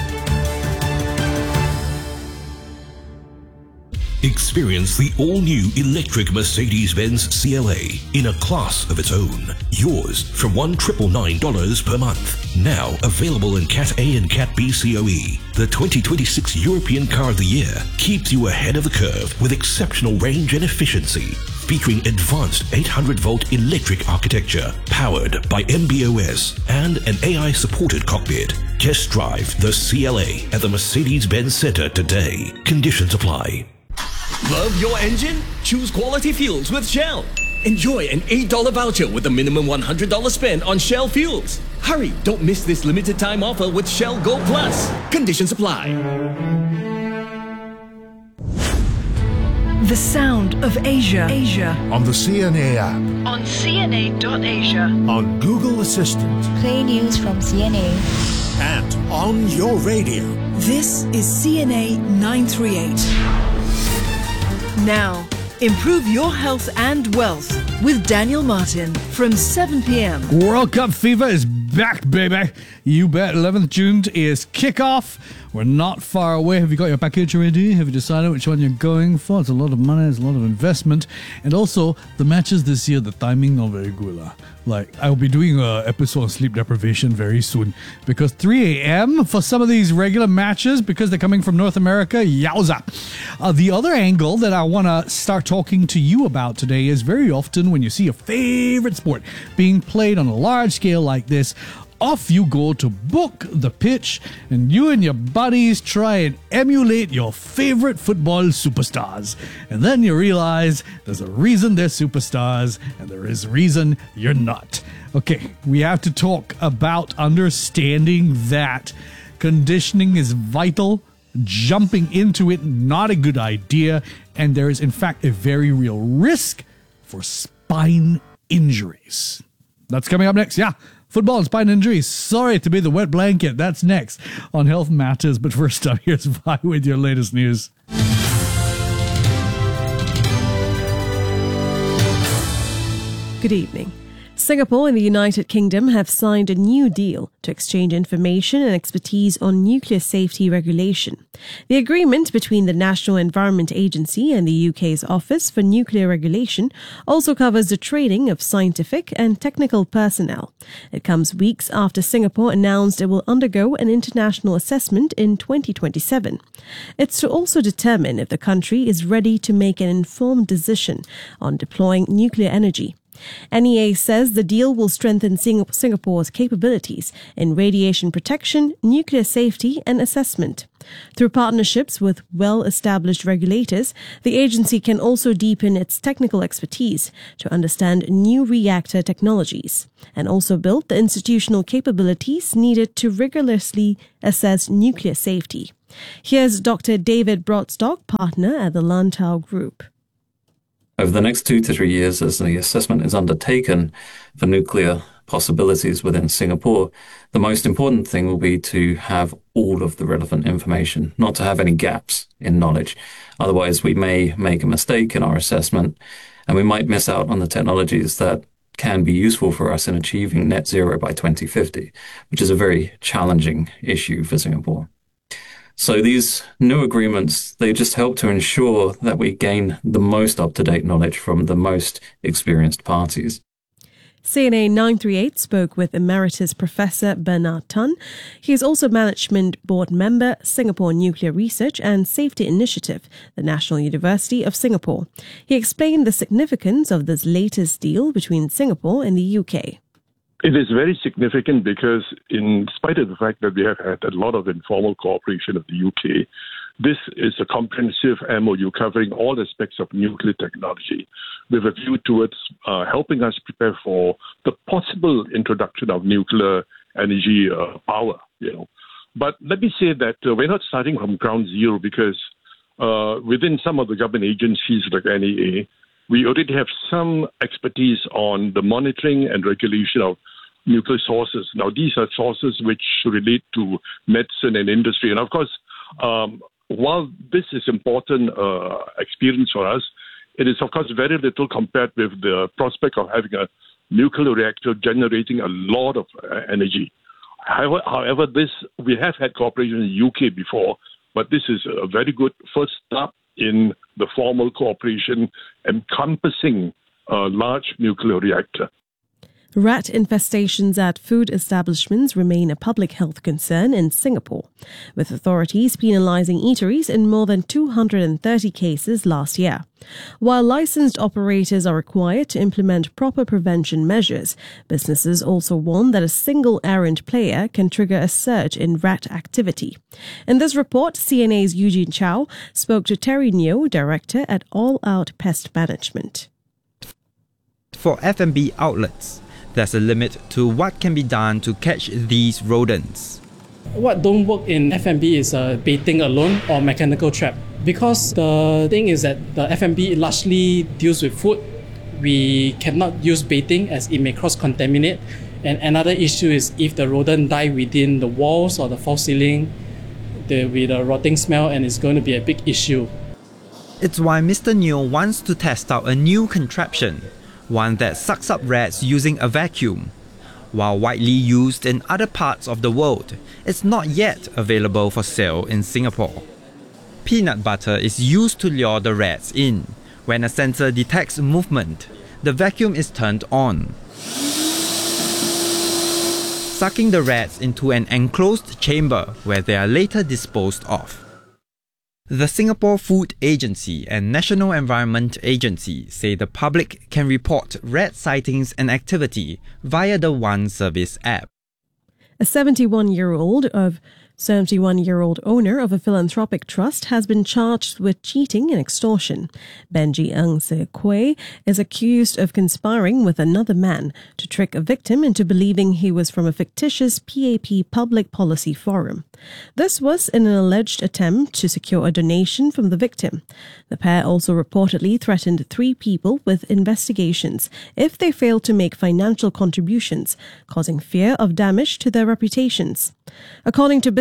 Experience the all-new electric Mercedes-Benz C L A in a class of its own. Yours from one thousand nine hundred ninety-nine dollars per month. Now available in Cat A and Cat B C O E. The twenty twenty-six European Car of the Year keeps you ahead of the curve with exceptional range and efficiency. Featuring advanced eight hundred volt electric architecture, powered by M B O S and an A I-supported cockpit. Test drive the C L A at the Mercedes-Benz Center today. Conditions apply. Love your engine? Choose quality fuels with Shell. Enjoy an eight dollars voucher with a minimum one hundred dollars spend on Shell fuels. Hurry, don't miss this limited time offer with Shell Go Plus. Conditions apply. The sound of Asia. Asia. On the C N A app. On C N A dot asia. On Google Assistant. Play news from C N A. And on your radio. This is C N A nine thirty-eight. Now, improve your health and wealth with Daniel Martin from seven p.m. World Cup fever is back, baby. You bet. eleventh June is kickoff. We're not far away. Have you got your package ready? Have you decided which one you're going for? It's a lot of money. It's a lot of investment. And also, the matches this year, the timing not very good. lah. Like, I'll be doing an episode on sleep deprivation very soon. Because three a.m. for some of these regular matches, because they're coming from North America, yowza. Uh, the other angle that I want to start talking to you about today is very often when you see your favorite sport being played on a large scale like this, off you go to book the pitch, and you and your buddies try and emulate your favorite football superstars. And then you realize there's a reason they're superstars, and there is a reason you're not. Okay, we have to talk about understanding that conditioning is vital. Jumping into it, not a good idea. And there is, in fact, a very real risk for spine injuries. That's coming up next. Yeah. Football and spine injuries. Sorry to be the wet blanket. That's next on Health Matters. But first up, here's Vi with your latest news. Good evening. Singapore and the United Kingdom have signed a new deal to exchange information and expertise on nuclear safety regulation. The agreement between the National Environment Agency and the U K's Office for Nuclear Regulation also covers the training of scientific and technical personnel. It comes weeks after Singapore announced it will undergo an international assessment in twenty twenty-seven. It's to also determine if the country is ready to make an informed decision on deploying nuclear energy. N E A says the deal will strengthen Sing- Singapore's capabilities in radiation protection, nuclear safety and assessment. Through partnerships with well-established regulators, the agency can also deepen its technical expertise to understand new reactor technologies and also build the institutional capabilities needed to rigorously assess nuclear safety. Here's Doctor David Broadstock, partner at the Lantau Group. Over the next two to three years, as the assessment is undertaken for nuclear possibilities within Singapore, the most important thing will be to have all of the relevant information, not to have any gaps in knowledge. Otherwise, we may make a mistake in our assessment and we might miss out on the technologies that can be useful for us in achieving net zero by twenty fifty, which is a very challenging issue for Singapore. So these new agreements, they just help to ensure that we gain the most up-to-date knowledge from the most experienced parties. C N A nine thirty-eight spoke with Emeritus Professor Bernard Tan. He is also Management Board Member, Singapore Nuclear Research and Safety Initiative, the National University of Singapore. He explained the significance of this latest deal between Singapore and the U K. It is very significant because in spite of the fact that we have had a lot of informal cooperation with the U K, this is a comprehensive M O U covering all aspects of nuclear technology with a view towards uh, helping us prepare for the possible introduction of nuclear energy uh, power. You know, But let me say that uh, we're not starting from ground zero because uh, within some of the government agencies like N E A, we already have some expertise on the monitoring and regulation of nuclear sources. Now, these are sources which relate to medicine and industry. And of course, um, while this is important uh, experience for us, it is, of course, very little compared with the prospect of having a nuclear reactor generating a lot of uh, energy. However, however, this we have had cooperation in the U K before, but this is a very good first step in the formal cooperation encompassing a large nuclear reactor. Rat infestations at food establishments remain a public health concern in Singapore, with authorities penalising eateries in more than two hundred thirty cases last year. While licensed operators are required to implement proper prevention measures, businesses also warn that a single errant player can trigger a surge in rat activity. In this report, C N A's Eugene Chow spoke to Terry Neo, director at All Out Pest Management. For F and B outlets, there's a limit to what can be done to catch these rodents. What don't work in F and B is uh, baiting alone or mechanical trap. Because the thing is that the F and B largely deals with food, we cannot use baiting as it may cross-contaminate. And another issue is if the rodent die within the walls or the false ceiling, there will be the rotting smell and it's going to be a big issue. It's why Mister Neo wants to test out a new contraption, one that sucks up rats using a vacuum. While widely used in other parts of the world, it's not yet available for sale in Singapore. Peanut butter is used to lure the rats in. When a sensor detects movement, the vacuum is turned on, sucking the rats into an enclosed chamber where they are later disposed of. The Singapore Food Agency and National Environment Agency say the public can report rat sightings and activity via the One Service app. A seventy-one-year-old of seventy-one-year-old owner of a philanthropic trust has been charged with cheating and extortion. Benji Ng Se Kwei is accused of conspiring with another man to trick a victim into believing he was from a fictitious P A P public policy forum. This was in an alleged attempt to secure a donation from the victim. The pair also reportedly threatened three people with investigations if they failed to make financial contributions, causing fear of damage to their reputations. According to Business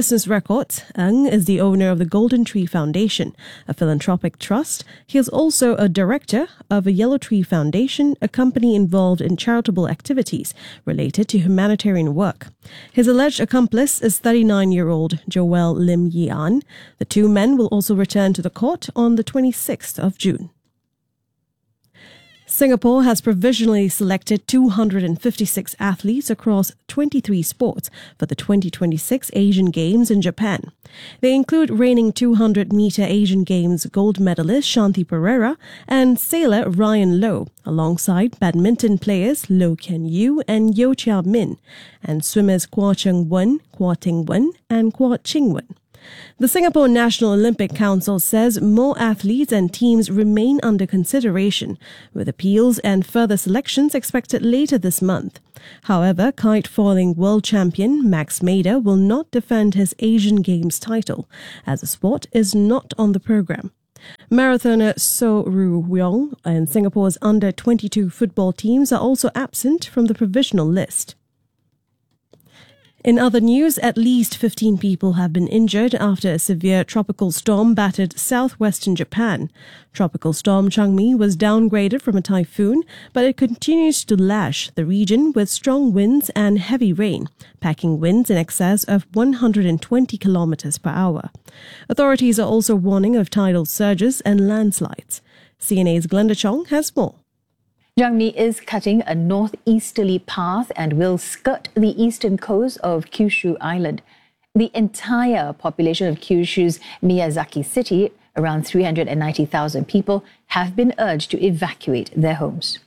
business records, Ng is the owner of the Golden Tree Foundation, a philanthropic trust. He is also a director of a Yellow Tree Foundation, a company involved in charitable activities related to humanitarian work. His alleged accomplice is thirty-nine-year-old Joel Lim Yi-an. The two men will also return to the court on the twenty-sixth of June. Singapore has provisionally selected two hundred fifty-six athletes across twenty-three sports for the twenty twenty-six Asian Games in Japan. They include reigning two hundred meter Asian Games gold medalist Shanti Pereira and sailor Ryan Lowe, alongside badminton players Low Ken Yew and Yeo Chia Min, and swimmers Kwa Cheng Wen, Kwa Ting Wen, and Kwa Ching Wen. The Singapore National Olympic Council says more athletes and teams remain under consideration, with appeals and further selections expected later this month. However, kite-falling world champion Max Mader will not defend his Asian Games title, as the sport is not on the program. Marathoner So Ru Wong and Singapore's under twenty-two football teams are also absent from the provisional list. In other news, at least fifteen people have been injured after a severe tropical storm battered southwestern Japan. Tropical storm Changmi was downgraded from a typhoon, but it continues to lash the region with strong winds and heavy rain, packing winds in excess of one hundred twenty kilometers per hour. Authorities are also warning of tidal surges and landslides. C N A's Glenda Chong has more. Changmi is cutting a northeasterly path and will skirt the eastern coast of Kyushu Island. The entire population of Kyushu's Miyazaki City, around three hundred ninety thousand people, have been urged to evacuate their homes.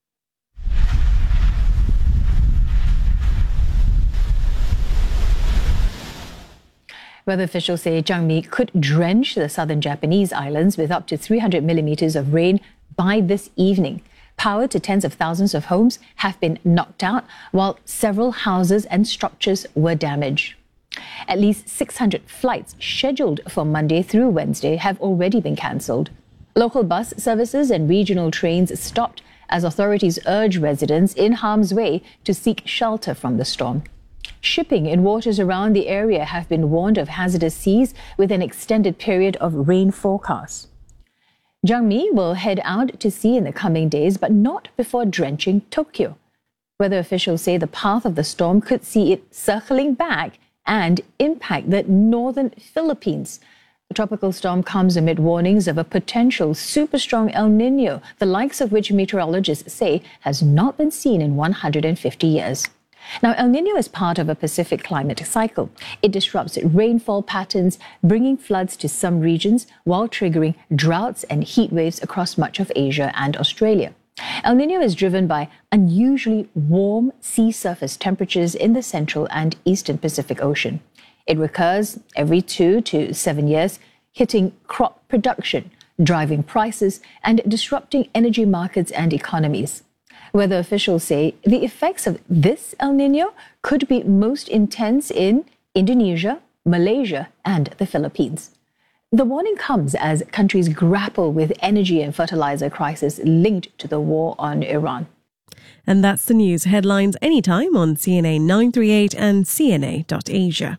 Weather officials say Changmi could drench the southern Japanese islands with up to three hundred millimeters of rain by this evening. Power to tens of thousands of homes have been knocked out, while several houses and structures were damaged. At least six hundred flights scheduled for Monday through Wednesday have already been cancelled. Local bus services and regional trains stopped as authorities urge residents in harm's way to seek shelter from the storm. Shipping in waters around the area have been warned of hazardous seas with an extended period of rain forecast. Changmi will head out to sea in the coming days, but not before drenching Tokyo. Weather officials say the path of the storm could see it circling back and impact the northern Philippines. The tropical storm comes amid warnings of a potential super strong El Niño, the likes of which meteorologists say has not been seen in one hundred fifty years. Now, El Niño is part of a Pacific climate cycle. It disrupts rainfall patterns, bringing floods to some regions while triggering droughts and heat waves across much of Asia and Australia. El Niño is driven by unusually warm sea surface temperatures in the central and eastern Pacific Ocean. It recurs every two to seven years, hitting crop production, driving prices, and disrupting energy markets and economies. Weather officials say the effects of this El Niño could be most intense in Indonesia, Malaysia, and the Philippines. The warning comes as countries grapple with energy and fertilizer crisis linked to the war on Iran. And that's the news headlines anytime on C N A nine thirty-eight and C N A dot Asia.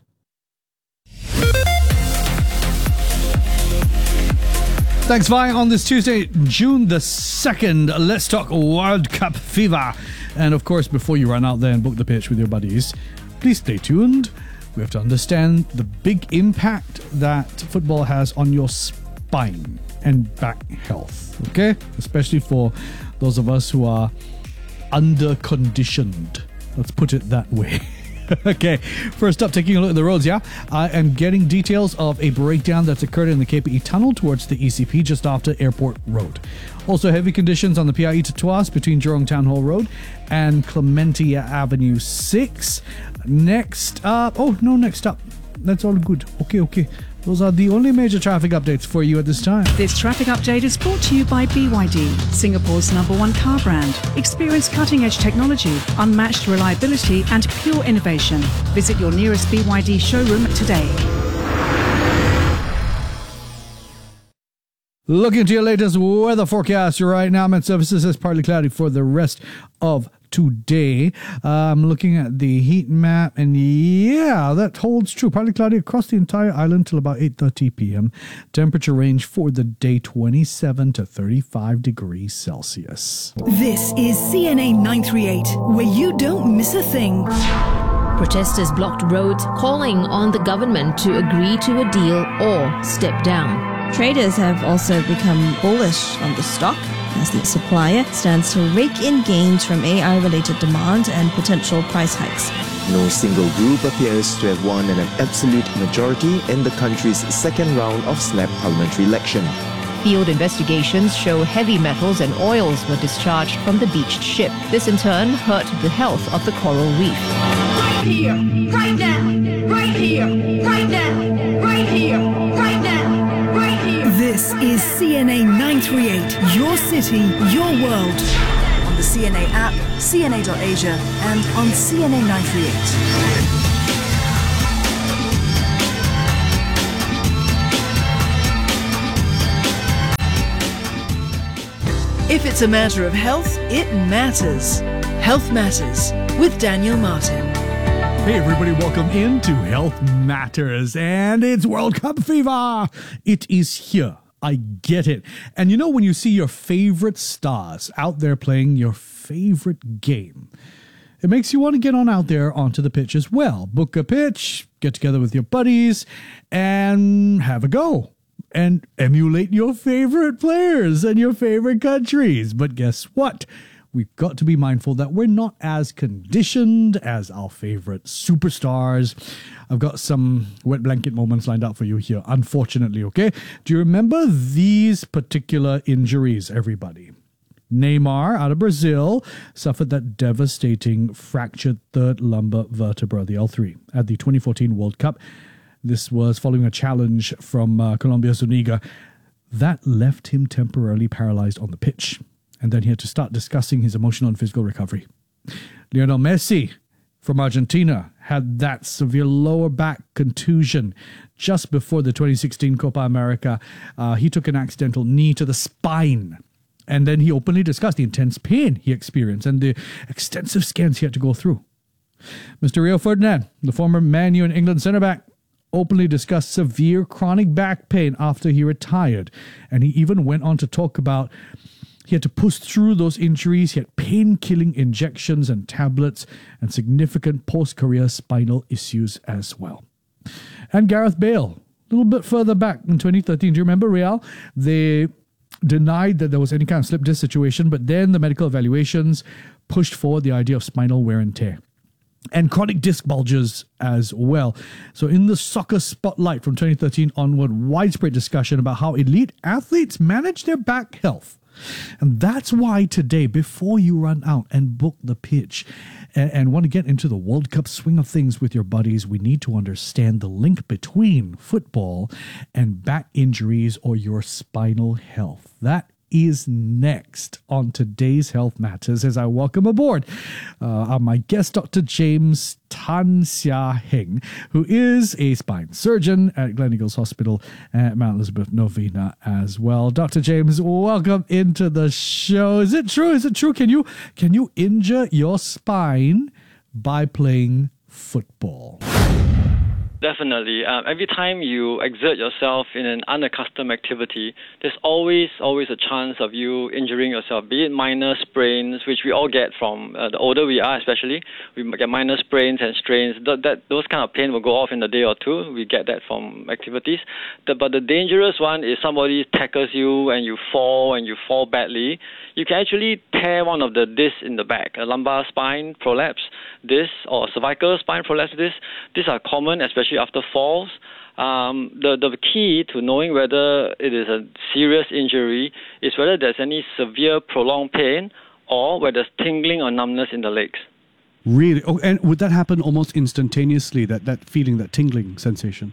Thanks, Vi. On this Tuesday, June the second, let's talk World Cup fever. And of course, before you run out there and book the pitch with your buddies, please stay tuned. We have to understand the big impact that football has on your spine and back health, okay? Especially for those of us who are under-conditioned. Let's put it that way. Okay, first up, taking a look at the roads, yeah? I am getting details of a breakdown that's occurred in the K P E tunnel towards the E C P just after Airport Road. Also, heavy conditions on the P I E to Tuas between Jurong Town Hall Road and Clementia Avenue six. Next up, oh, no, next up. That's all good. Okay, okay. Those are the only major traffic updates for you at this time. This traffic update is brought to you by B Y D, Singapore's number one car brand. Experience cutting-edge technology, unmatched reliability and pure innovation. Visit your nearest B Y D showroom today. Looking to your latest weather forecast right now, Met Services says partly cloudy for the rest of today. Uh, I'm looking at the heat map, and yeah, that holds true. Partly cloudy across the entire island till about eight thirty p.m. Temperature range for the day twenty-seven to thirty-five degrees Celsius. This is C N A nine thirty-eight, where you don't miss a thing. Protesters blocked roads, calling on the government to agree to a deal or step down. Traders have also become bullish on the stock as the supplier stands to rake in gains from A I-related demand and potential price hikes. No single group appears to have won an absolute majority in the country's second round of snap parliamentary election. Field investigations show heavy metals and oils were discharged from the beached ship. This in turn hurt the health of the coral reef. Right here, right now, right here, right now, right here, right now. This is C N A nine thirty-eight, your city, your world. On the C N A app, C N A dot Asia, and on C N A nine thirty-eight. If it's a matter of health, it matters. Health Matters with Daniel Martin. Hey everybody, welcome into Health Matters, and it's World Cup fever. It is here. I get it. And you know, when you see your favorite stars out there playing your favorite game, it makes you want to get on out there onto the pitch as well. Book a pitch, get together with your buddies, and have a go. And emulate your favorite players and your favorite countries. But guess what? We've got to be mindful that we're not as conditioned as our favorite superstars. I've got some wet blanket moments lined up for you here, unfortunately, okay? Do you remember these particular injuries, everybody? Neymar, out of Brazil, suffered that devastating fractured third lumbar vertebra, the L three, at the twenty fourteen World Cup. This was following a challenge from uh, Colombia Zuniga. That left him temporarily paralyzed on the pitch. And then he had to start discussing his emotional and physical recovery. Lionel Messi from Argentina had that severe lower back contusion just before the twenty sixteen Copa America. Uh, he took an accidental knee to the spine. And then he openly discussed the intense pain he experienced and the extensive scans he had to go through. Mister Rio Ferdinand, the former Man U and England centre-back, openly discussed severe chronic back pain after he retired. And he even went on to talk about he had to push through those injuries. He had pain-killing injections and tablets and significant post-career spinal issues as well. And Gareth Bale, a little bit further back in twenty thirteen, do you remember Real? They denied that there was any kind of slip disc situation, but then the medical evaluations pushed forward the idea of spinal wear and tear. And chronic disc bulges as well. So in the soccer spotlight from twenty thirteen onward, widespread discussion about how elite athletes manage their back health. And that's why today, before you run out and book the pitch and, and want to get into the World Cup swing of things with your buddies, we need to understand the link between football and back injuries or your spinal health. That is next on today's Health Matters as I welcome aboard uh, my guest, Doctor James Tan Sia Heng, who is a spine surgeon at Gleneagles Hospital at Mount Elizabeth Novena as well. Doctor James, welcome into the show. Is it true? Is it true? Can you can you injure your spine by playing football? Definitely. Um, every time you exert yourself in an unaccustomed activity, there's always, always a chance of you injuring yourself, be it minor sprains, which we all get from uh, the older we are especially. We get minor sprains and strains. That, that Those kind of pain will go off in a day or two. We get that from activities. The, but the dangerous one is somebody tackles you and you fall and you fall badly. You can actually tear one of the discs in the back, a lumbar spine prolapse disc or cervical spine prolapse disc. These are common, especially after falls. Um, the, the key to knowing whether it is a serious injury is whether there's any severe prolonged pain or whether there's tingling or numbness in the legs. Really? Oh, and would that happen almost instantaneously, that, that feeling, that tingling sensation?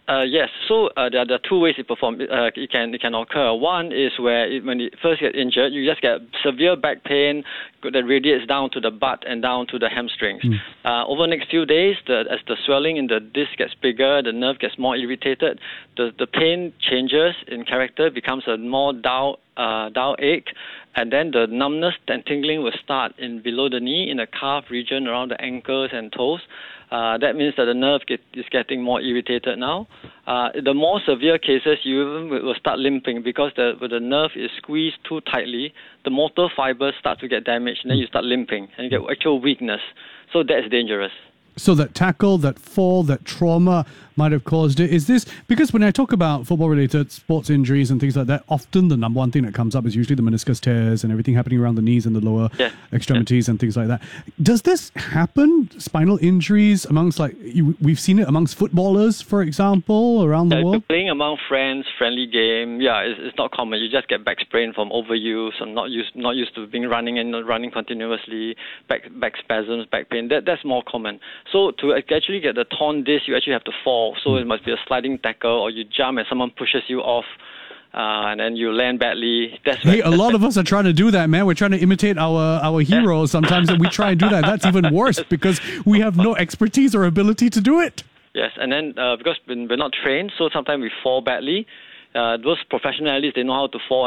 Uh, yes, so uh, there, are, there are two ways it perform. Uh, it can it can occur. One is where it, when you first get injured, you just get severe back pain that radiates down to the butt and down to the hamstrings. Mm. Uh, over the next few days, the, as the swelling in the disc gets bigger, the nerve gets more irritated, the, the pain changes in character, becomes a more dull, uh, dull ache, and then the numbness and tingling will start in below the knee, in the calf region, around the ankles and toes. Uh, that means that the nerve get, is getting more irritated now. Uh, the more severe cases, you even will start limping because the, the nerve is squeezed too tightly. The motor fibers start to get damaged, and then you start limping, and you get actual weakness. So that's dangerous. So that tackle, that fall, that trauma might have caused it. Is this, because when I talk about football-related sports injuries and things like that, often the number one thing that comes up is usually the meniscus tears and everything happening around the knees and the lower yeah. extremities yeah. and things like that. Does this happen, spinal injuries, amongst, like, you, we've seen it amongst footballers, for example, around the yeah, world? Playing among friends, friendly game, yeah, it's, it's not common. You just get back sprain from overuse and not used, not used to being running and running continuously, back back spasms, back pain. That That's more common. So to actually get the torn disc, you actually have to fall. So mm. it must be a sliding tackle, or you jump and someone pushes you off, uh, and then you land badly. That's hey, a lot of us are trying to do that, man. We're trying to imitate our, our heroes sometimes, and we try and do that. That's even worse because we have no expertise or ability to do it. Yes, and then uh, because we're not trained, so sometimes we fall badly. Uh, those professional athletes, they know how to fall